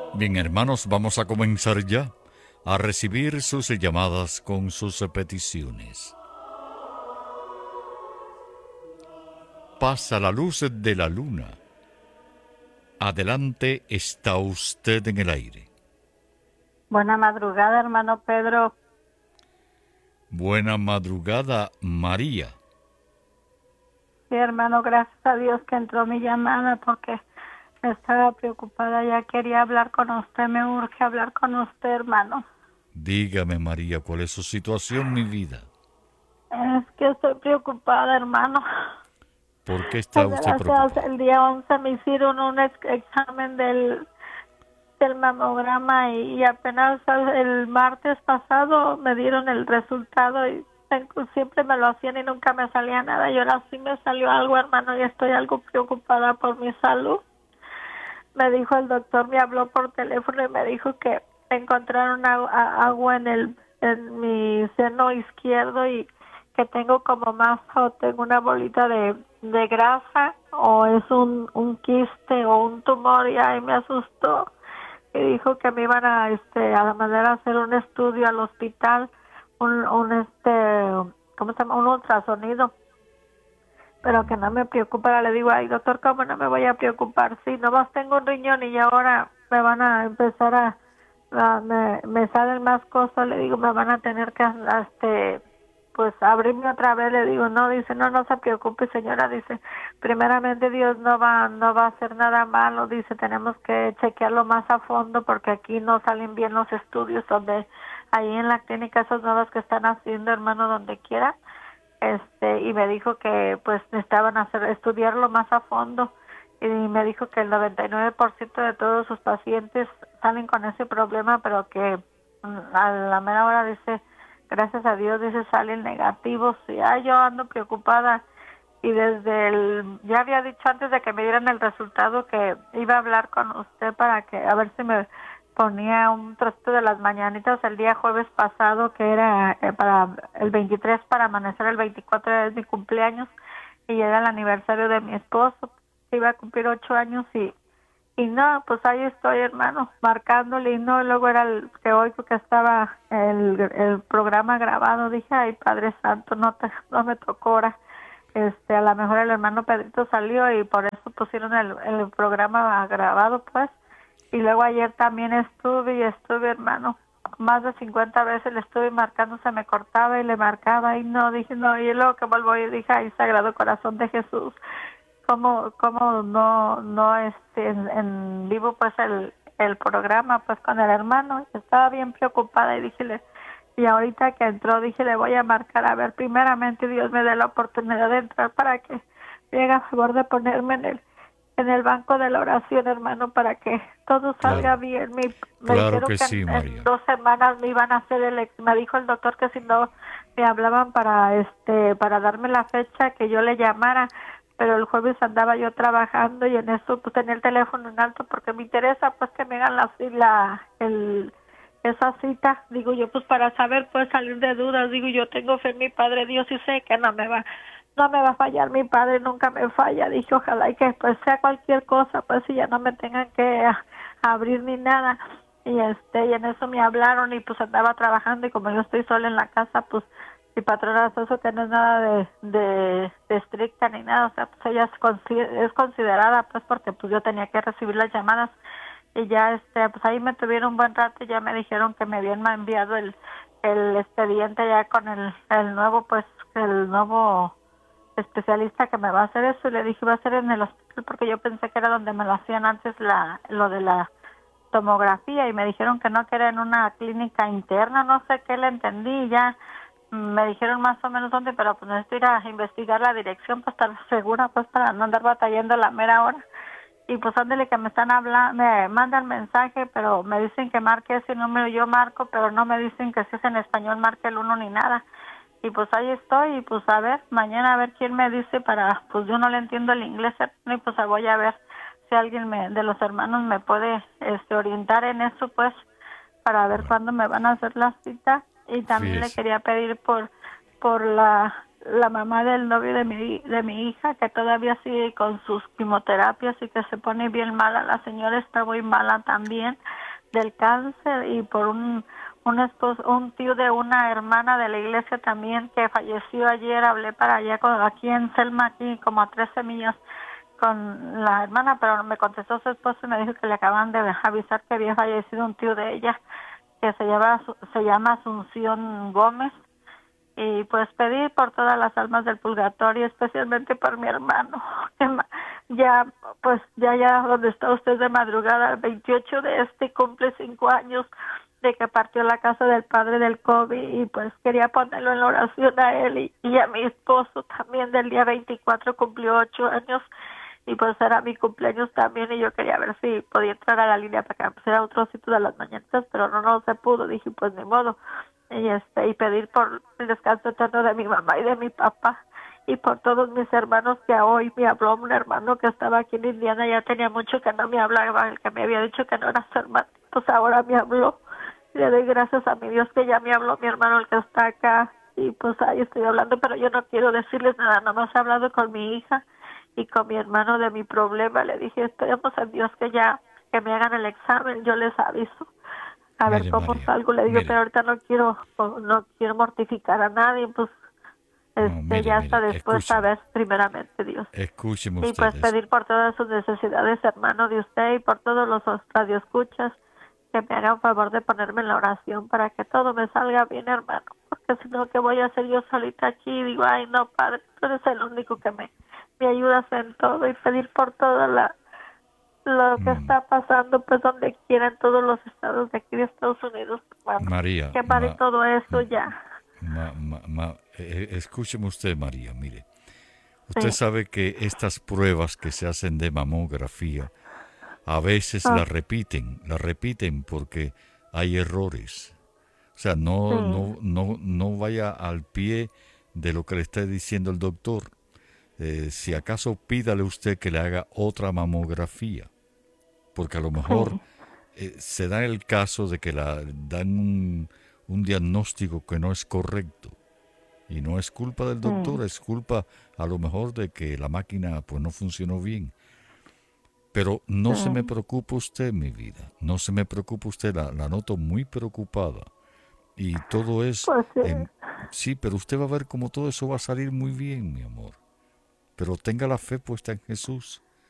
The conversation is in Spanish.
Bien, hermanos, vamos a comenzar ya a recibir sus llamadas con sus peticiones. Pasa la luz de la luna. Adelante, está usted en el aire. Buena madrugada, hermano Pedro. Buena madrugada, María. Sí, hermano, gracias a Dios que entró mi llamada porque estaba preocupada. Ya quería hablar con usted, me urge hablar con usted, hermano. Dígame, María, ¿cuál es su situación, mi vida? Es que estoy preocupada, hermano. ¿Por qué está usted preocupada? El día 11 me hicieron un examen del mamograma y apenas el martes pasado me dieron el resultado y siempre me lo hacían y nunca me salía nada y ahora sí me salió algo, hermano, y estoy algo preocupada por mi salud. Me dijo el doctor, me habló por teléfono y me dijo que encontraron agua en mi seno izquierdo y que tengo como masa o tengo una bolita de grasa o es un quiste o un tumor y ahí me asustó. Y dijo que me iban a mandar a hacer un estudio al hospital, ¿cómo se llama? Un ultrasonido, pero que no me preocupara. Le digo, ay doctor, ¿cómo no me voy a preocupar? Sí, nomás tengo un riñón y ahora me van a empezar me salen más cosas. Le digo, me van a tener que pues abrirme otra vez. Le digo, no, dice, no se preocupe, señora, dice, primeramente Dios no va a hacer nada malo, dice, tenemos que chequearlo más a fondo porque aquí no salen bien los estudios donde ahí en la clínica esas nuevas que están haciendo, hermano, donde quiera. Y me dijo que pues necesitaban estudiarlo más a fondo y me dijo que el 99% de todos sus pacientes salen con ese problema, pero que a la mera hora dice, gracias a Dios, dice, salen negativos. Y yo ando preocupada y ya había dicho antes de que me dieran el resultado que iba a hablar con usted para que a ver si me ponía un trocito de las mañanitas el día jueves pasado, que era para el 23, para amanecer el 24 es mi cumpleaños y era el aniversario de mi esposo, que iba a cumplir 8 años y no, pues ahí estoy, hermano, marcándole y no, luego era el que oigo que estaba el programa grabado. Dije, ay, Padre Santo, no me tocó ahora. A lo mejor el hermano Pedrito salió y por eso pusieron el programa grabado, pues. Y luego ayer también estuve, hermano, más de 50 veces le estuve marcando, se me cortaba y le marcaba y no, dije, no, y luego que vuelvo y dije, ay, Sagrado Corazón de Jesús, cómo no, en vivo, pues, el programa, pues, con el hermano. Estaba bien preocupada y dije, y ahorita que entró, dije, le voy a marcar, a ver, primeramente Dios me dé la oportunidad de entrar para que me haga favor de ponerme en el banco de la oración, hermano, para que todo salga Claro, bien. Me claro dijeron que que sí, en María. 2 semanas me iban a hacer me dijo el doctor que si no me hablaban para darme la fecha que yo le llamara, pero el jueves andaba yo trabajando y en eso pues tenía el teléfono en alto porque me interesa pues que me hagan esa cita, digo yo, pues para saber, pues salir de dudas. Digo, yo tengo fe en mi Padre Dios y sé que no me va a fallar mi Padre, nunca me falla. Dije, ojalá y que pues sea cualquier cosa, pues si ya no me tengan que abrir ni nada. Y en eso me hablaron y pues andaba trabajando y como yo estoy sola en la casa, pues mi patrona eso que no es nada de estricta ni nada, o sea, pues ella es considerada, pues porque pues yo tenía que recibir las llamadas y ya pues ahí me tuvieron un buen rato y ya me dijeron que me habían enviado el expediente ya con el nuevo, pues el nuevo especialista que me va a hacer eso. Y le dije, va a ser en el hospital porque yo pensé que era donde me lo hacían antes lo de la tomografía y me dijeron que era en una clínica interna, no sé qué le entendí. Ya me dijeron más o menos dónde, pero pues necesito ir a investigar la dirección para estar segura, pues para no andar batallando a la mera hora. Y pues ándele que me están hablando, me mandan mensaje, pero me dicen que marque ese número, yo marco, pero no me dicen que si es en español marque el uno ni nada. Y pues ahí estoy, y pues a ver, mañana a ver quién me dice pues yo no le entiendo el inglés, y pues voy a ver si alguien de los hermanos me puede orientar en eso, pues, para ver Bueno, cuándo me van a hacer la cita. Y también le fíjese. quería pedir por la mamá del novio de mi hija, que todavía sigue con sus quimioterapias y que se pone bien mala. La señora está muy mala también. del cáncer y por un tío de una hermana de la iglesia también que falleció ayer. Hablé para allá, aquí en Selma, aquí como a 13 millas con la hermana, pero me contestó su esposo y me dijo que le acaban de avisar que había fallecido un tío de ella que se llama Asunción Gómez. Y pues pedir por todas las almas del purgatorio, especialmente por mi hermano, que ya, pues ya donde está usted de madrugada, el 28 de cumple 5 años de que partió la casa del padre del COVID, y pues quería ponerlo en la oración a él y a mi esposo también. Del día 24 cumplió 8 años, y pues era mi cumpleaños también, y yo quería ver si podía entrar a la línea para que me pusiera otro sitio de las mañanitas, pero no se pudo. Dije, pues ni modo. Y pedir por el descanso eterno de mi mamá y de mi papá, y por todos mis hermanos, que hoy me habló un hermano que estaba aquí en Indiana. Ya tenía mucho que no me hablaba, el que me había dicho que no era su hermano, pues ahora me habló. Le doy gracias a mi Dios que ya me habló mi hermano, el que está acá, y pues ahí estoy hablando, pero yo no quiero decirles nada. Nomás he hablado con mi hija y con mi hermano de mi problema. Le dije, esperemos a Dios que me hagan el examen, yo les aviso a ver Mire, cómo María, salgo. Le digo, mire, pero ahorita no quiero mortificar a nadie, pues no, mire, ya hasta mire, después, a ver, primeramente Dios. escúcheme Y pues ustedes. pedir por todas sus necesidades, hermano, de usted, y por todos los radioescuchas, que me hagan favor de ponerme en la oración para que todo me salga bien, hermano, porque si no, ¿qué voy a hacer yo solita aquí? Y digo, ay no, Padre, tú eres el único que me ayudas en todo. Y pedir por todo lo que Mm, está pasando, pues donde quiera, en todos los estados de aquí de Estados Unidos, hermano, María, que pare todo eso ya. escúcheme usted, María, mire. Usted Sí. sabe que estas pruebas que se hacen de mamografía a veces Ah, las repiten porque hay errores. O sea, sí. no vaya al pie de lo que le está diciendo el doctor. Si acaso pídale usted que le haga otra mamografía, porque a lo mejor Sí. se da el caso de que la dan un diagnóstico que no es correcto. Y no es culpa del doctor, Sí. es culpa a lo mejor de que la máquina pues no funcionó bien. Pero no se me Sí. preocupe usted, mi vida, no se me preocupe usted, la noto muy preocupada. Y todo es, Pues sí. sí, pero usted va a ver cómo todo eso va a salir muy bien, mi amor. Pero tenga la fe puesta en Jesús.